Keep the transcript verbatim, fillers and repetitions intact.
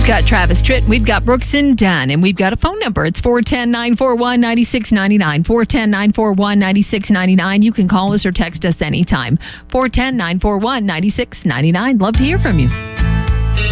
We've got Travis Tritt. We've got Brooks and Dunn. And we've got a phone number. It's four one zero, nine four one, nine six nine nine. four one zero, nine four one, nine six nine nine. You can call us or text us anytime. four one zero, nine four one, nine six nine nine. Love to hear from you.